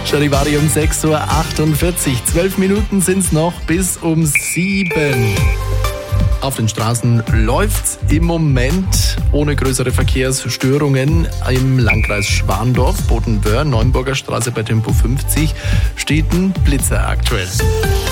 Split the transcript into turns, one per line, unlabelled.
Charivari um 6.48 Uhr. 12 Minuten sind es noch bis um 7. Auf den Straßen läuft's im Moment ohne größere Verkehrsstörungen. Im Landkreis Schwandorf, Bodenwöhr, Neuenburger Straße bei Tempo 50 steht ein Blitzer aktuell.